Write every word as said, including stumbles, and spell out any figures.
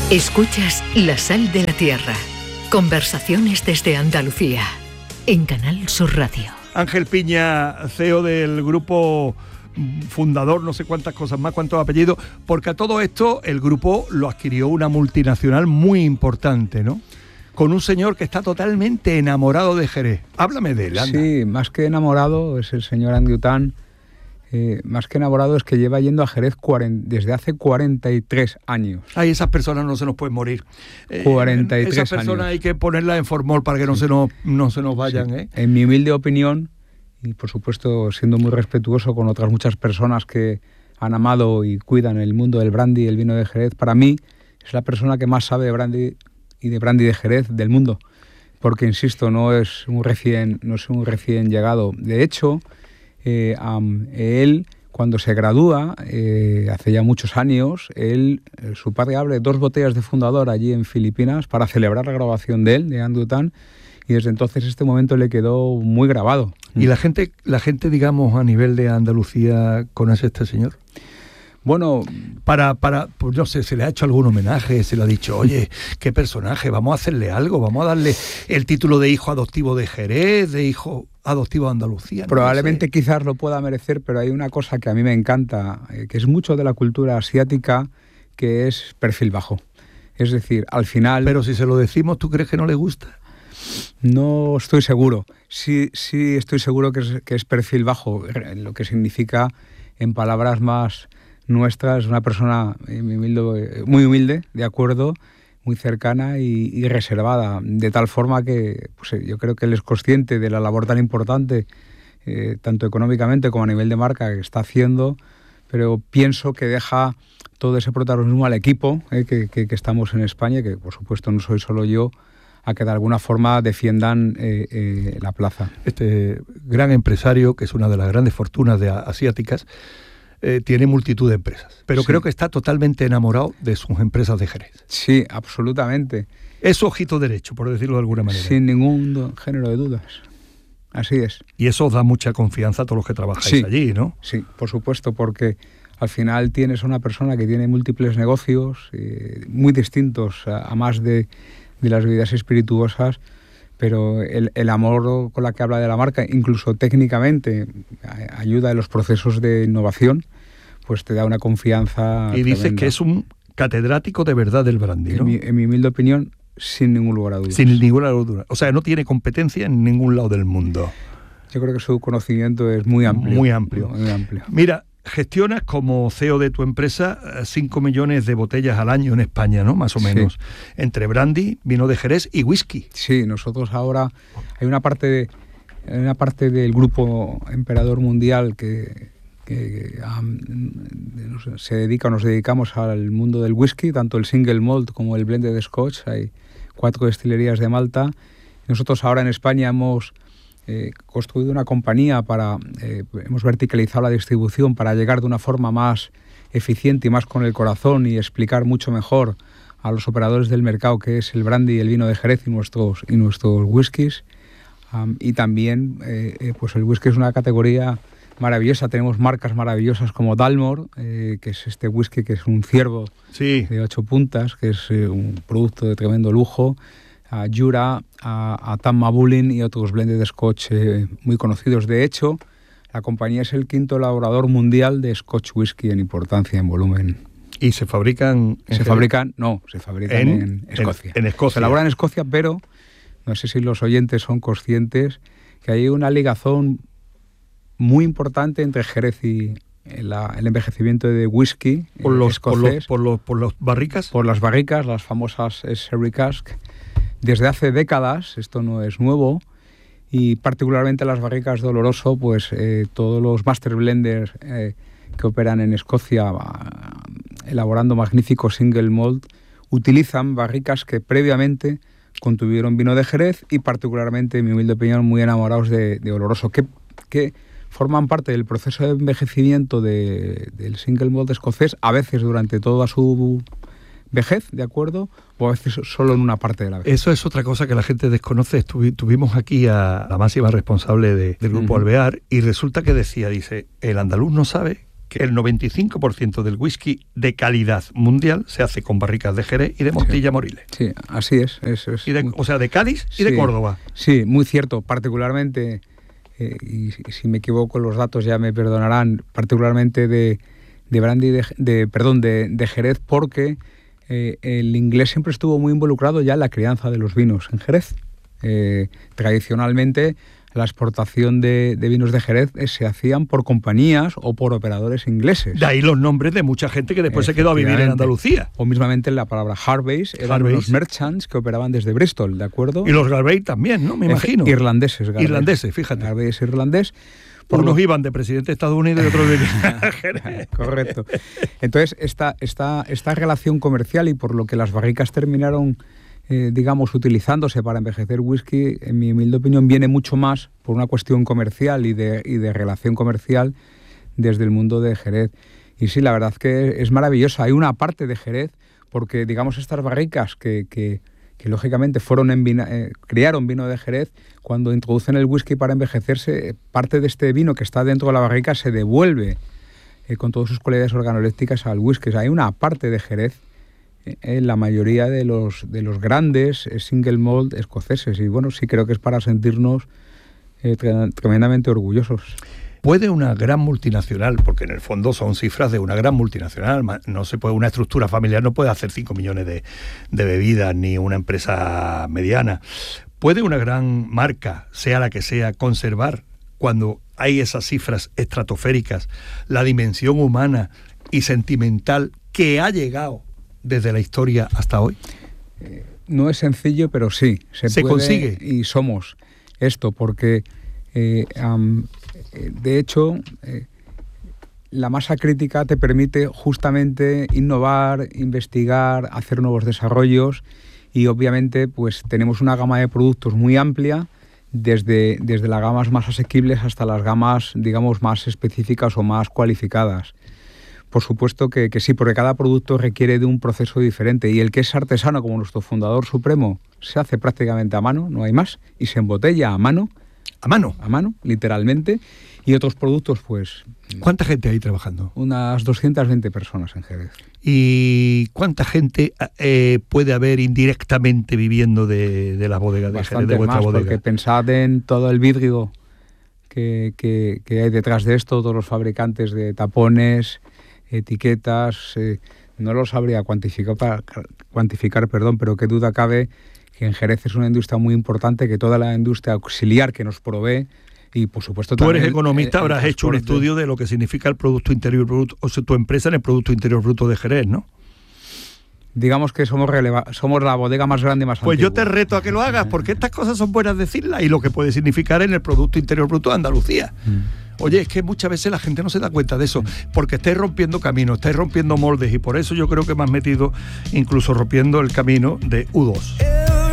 Escuchas La Sal de la Tierra. Conversaciones desde Andalucía, en Canal Sur Radio. Ángel Piña, C E O del grupo fundador, no sé cuántas cosas más, cuántos apellidos, porque a todo esto el grupo lo adquirió una multinacional muy importante, ¿no? Con un señor que está totalmente enamorado de Jerez. Háblame de él, anda. Sí, más que enamorado es el señor Andy Után. Eh, más que enamorado es que lleva yendo a Jerez cuarenta, desde hace cuarenta y tres años. Ay, esas personas no se nos pueden morir. Eh, cuarenta y tres esas personas años. hay que ponerlas en formol para que no, sí. se, nos, no se nos vayan. Sí. ¿eh? En mi humilde opinión, y por supuesto siendo muy respetuoso con otras muchas personas que han amado y cuidan el mundo del brandy y el vino de Jerez, para mí es la persona que más sabe de brandy y de brandy de Jerez del mundo. Porque, insisto, no es un recién, no es un recién llegado. De hecho... Eh, um, él, cuando se gradúa, eh, hace ya muchos años, él, eh, su padre abre dos botellas de fundador allí en Filipinas para celebrar la graduación de él, de Andy Után, y desde entonces este momento le quedó muy grabado. ¿Y la gente, la gente digamos, a nivel de Andalucía, conoce a este señor? Bueno, para, para, pues no sé, se le ha hecho algún homenaje, se le ha dicho, oye, qué personaje, vamos a hacerle algo, vamos a darle el título de hijo adoptivo de Jerez, de hijo adoptivo de Andalucía. ¿no? Probablemente sé. Quizás lo pueda merecer, pero hay una cosa que a mí me encanta, eh, que es mucho de la cultura asiática, que es perfil bajo. Es decir, al final... Pero si se lo decimos, ¿tú crees que no le gusta? No estoy seguro. Sí, sí estoy seguro que es, que es perfil bajo, lo que significa, en palabras más... nuestra, es una persona muy humilde, muy humilde, de acuerdo, muy cercana y, y reservada, de tal forma que pues, yo creo que él es consciente de la labor tan importante, eh, tanto económicamente como a nivel de marca, que está haciendo, pero pienso que deja todo ese protagonismo al equipo, eh, que, que, que estamos en España, que por supuesto no soy solo yo, a que de alguna forma defiendan eh, eh, la plaza. Este gran empresario, que es una de las grandes fortunas de asiáticas, Eh, tiene multitud de empresas, pero sí. creo que está totalmente enamorado de sus empresas de Jerez. Sí, absolutamente. Es su ojito derecho, por decirlo de alguna manera. Sin ningún género de dudas. Así es. Y eso os da mucha confianza a todos los que trabajáis sí, allí, ¿no? Sí, por supuesto, porque al final tienes a una persona que tiene múltiples negocios, eh, muy distintos a, a más de, de las bebidas espirituosas, pero el, el amor con la que habla de la marca, incluso técnicamente, ayuda en los procesos de innovación, pues te da una confianza Y dices tremenda. que es un catedrático de verdad del brandy, ¿no? En mi, en mi humilde opinión, sin ningún lugar a dudas. Sin ninguna duda. O sea, no tiene competencia en ningún lado del mundo. Yo creo que su conocimiento es muy amplio. Muy amplio. Muy amplio. Mira, gestionas como C E O de tu empresa cinco millones de botellas al año en España, ¿no? Más o menos. Sí. Entre brandy, vino de Jerez y whisky. Sí, nosotros ahora hay una parte de, hay una parte del grupo Emperador Mundial que, que um, se dedica, nos dedicamos al mundo del whisky, tanto el single malt como el blended scotch. Hay cuatro destilerías de Malta. Nosotros ahora en España hemos Eh, construido una compañía para, eh, hemos verticalizado la distribución para llegar de una forma más eficiente y más con el corazón y explicar mucho mejor a los operadores del mercado qué es el brandy y el vino de Jerez y nuestros, y nuestros whiskies. Um, y también, eh, eh, pues el whisky es una categoría maravillosa. Tenemos marcas maravillosas como Dalmor, eh, que es este whisky que es un ciervo sí. de ocho puntas, que es eh, un producto de tremendo lujo. A Jura, a, a Tamma Bullin y otros blended scotch eh, muy conocidos. De hecho, la compañía es el quinto elaborador mundial de scotch whisky en importancia, en volumen. ¿Y se fabrican? Se fabrican, no, se fabrican en, en Escocia. En, en Escocia. Se elaboran en Escocia, pero no sé si los oyentes son conscientes que hay una ligazón muy importante entre Jerez y la, el envejecimiento de whisky por los, escocés. Por los, por los, por los barricas. Por las barricas, las famosas sherry cask. Desde hace décadas, esto no es nuevo, y particularmente las barricas de Oloroso, pues eh, todos los master blenders eh, que operan en Escocia, elaborando magníficos single malt, utilizan barricas que previamente contuvieron vino de Jerez y particularmente, en mi humilde opinión, muy enamorados de, de Oloroso, que, que forman parte del proceso de envejecimiento de, del single malt escocés, a veces durante toda su vejez, ¿de acuerdo? O a veces solo en una parte de la vejez. Eso es otra cosa que la gente desconoce. Estuvi, tuvimos aquí a la máxima responsable de, del Grupo uh-huh. Alvear y resulta que decía, dice, el andaluz no sabe que el noventa y cinco por ciento del whisky de calidad mundial se hace con barricas de Jerez y de Montilla sí. Moriles. Sí, así es. es, es y de, muy... O sea, de Cádiz y sí, de Córdoba. Sí, muy cierto. Particularmente, eh, y si me equivoco los datos ya me perdonarán, particularmente de, de brandy, de, de, perdón, de, de Jerez, porque eh, el inglés siempre estuvo muy involucrado ya en la crianza de los vinos en Jerez. Eh, tradicionalmente la exportación de, de vinos de Jerez eh, se hacían por compañías o por operadores ingleses. De ahí los nombres de mucha gente que después se quedó a vivir en Andalucía. O mismamente la palabra Harveys eran Harveys. los merchants que operaban desde Bristol, ¿de acuerdo? Y los Garvey también, ¿no? Me imagino. Irlandeses. Garvey. Irlandeses, fíjate. Garvey es irlandés. Por Unos lo... iban de presidente de Estados Unidos y otros de Jerez. Correcto. Entonces, esta, esta, esta relación comercial y por lo que las barricas terminaron... Eh, digamos, utilizándose para envejecer whisky, en mi humilde opinión, viene mucho más por una cuestión comercial y de, y de relación comercial desde el mundo de Jerez. Y sí, la verdad que es maravillosa. Hay una parte de Jerez, porque, digamos, estas barricas que, que, que lógicamente fueron en vina, eh, criaron vino de Jerez, cuando introducen el whisky para envejecerse, parte de este vino que está dentro de la barrica se devuelve eh, con todas sus cualidades organolépticas al whisky. O sea, hay una parte de Jerez en la mayoría de los de los grandes single malt escoceses, y bueno, sí creo que es para sentirnos eh, tre- tremendamente orgullosos. ¿Puede una gran multinacional, porque en el fondo son cifras de una gran multinacional, no se puede, una estructura familiar no puede hacer cinco millones de, de bebidas, ni una empresa mediana, ¿puede una gran marca, sea la que sea, conservar, cuando hay esas cifras estratosféricas, la dimensión humana y sentimental que ha llegado desde la historia hasta hoy? Eh, no es sencillo, pero sí, se, se puede, consigue. Y somos esto, porque eh, um, de hecho eh, la masa crítica te permite justamente innovar, investigar, hacer nuevos desarrollos, y obviamente pues tenemos una gama de productos muy amplia, desde, desde las gamas más asequibles hasta las gamas, digamos, más específicas o más cualificadas. Por supuesto que, que sí, porque cada producto requiere de un proceso diferente, y el que es artesano, como nuestro fundador supremo, se hace prácticamente a mano, no hay más, y se embotella a mano. ¿A mano? A mano, literalmente. Y otros productos, pues... ¿Cuánta gente hay trabajando? Unas doscientas veinte personas en Jerez. ¿Y cuánta gente eh, puede haber indirectamente viviendo de, de la bodega de Jerez, de vuestra más, bodega? Porque pensad en todo el vidrio que, que, que hay detrás de esto, todos los fabricantes de tapones, etiquetas, eh, no lo sabría cuantificar, cuantificar, perdón, pero qué duda cabe que en Jerez es una industria muy importante, que toda la industria auxiliar que nos provee, y por supuesto tú también... eres economista, el, el habrás hecho un estudio de lo que significa el Producto Interior Bruto, o sea, tu empresa en el Producto Interior Bruto de Jerez, ¿no? Digamos que somos releva- somos la bodega más grande y más pues antigua. Pues yo te reto a que lo hagas, porque estas cosas son buenas decirlas, y lo que puede significar en el Producto Interior Bruto de Andalucía. Mm. Oye, es que muchas veces la gente no se da cuenta de eso, porque estáis rompiendo caminos, estáis rompiendo moldes, y por eso yo creo que me has metido incluso rompiendo el camino de U dos.